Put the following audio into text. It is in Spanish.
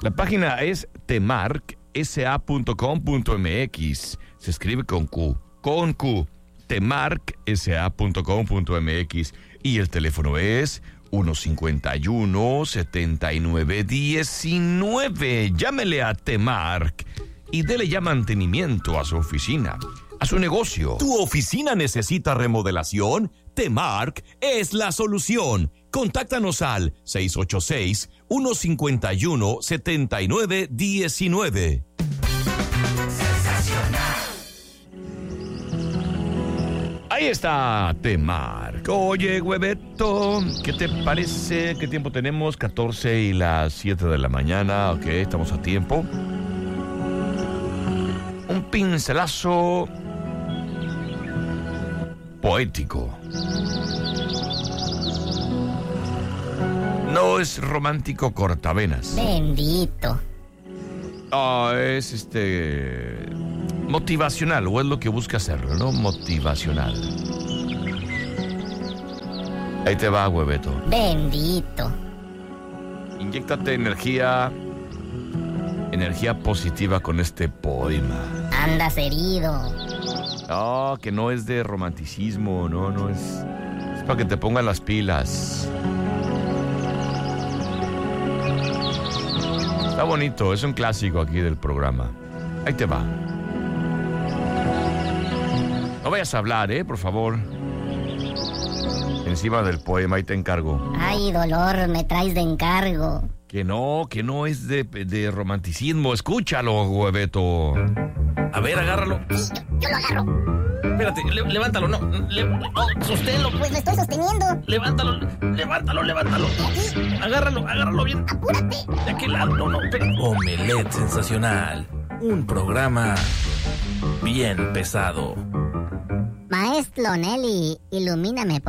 La página es temarksa.com.mx. Se escribe con Q. temarksa.com.mx. Y el teléfono es 151-7919. Llámele a Temark y dele ya mantenimiento a su oficina, a su negocio. ¿Tu oficina necesita remodelación? Temark es la solución. Contáctanos al 686-151-7919. Ahí está Temark. Oye, Hueveto, ¿qué te parece? ¿Qué tiempo tenemos? 14 y las 7 de la mañana. Ok, estamos a tiempo. Un pincelazo poético. No es romántico cortavenas. Bendito. Es motivacional, o es lo que busca hacerlo, ¿no? Motivacional. Ahí te va, Hueveto. Bendito. Inyéctate energía positiva con este poema. Andas herido. No, que no es de romanticismo, no es para que te pongan las pilas. Está bonito, es un clásico aquí del programa. Ahí te va. No vayas a hablar, por favor. Encima del poema, ahí te encargo. Ay, dolor, me traes de encargo. Que no es de romanticismo. Escúchalo, Hueveto. A ver, agárralo. Sí, yo lo agarro. Espérate, levántalo, no. Sosténlo. Pues lo estoy sosteniendo. Levántalo. ¿Y aquí? Agárralo bien. Apúrate. De aquel lado, no, espérate. Omelette sensacional. Un programa bien pesado. Maestro Nelly, ilumíname,